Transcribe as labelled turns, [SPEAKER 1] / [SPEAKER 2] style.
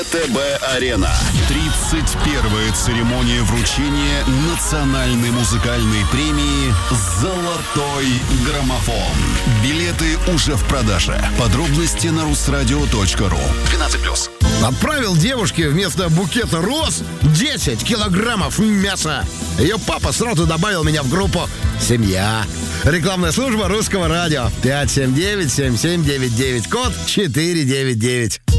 [SPEAKER 1] ТБ-арена. 31-я церемония вручения национальной музыкальной премии «Золотой граммофон». Билеты уже в продаже. Подробности на russradio.ru. 12+.
[SPEAKER 2] Отправил девушке вместо букета роз 10 килограммов мяса. Ее папа сразу добавил меня в группу «Семья». Рекламная служба Русского радио. 579-7799, код 499.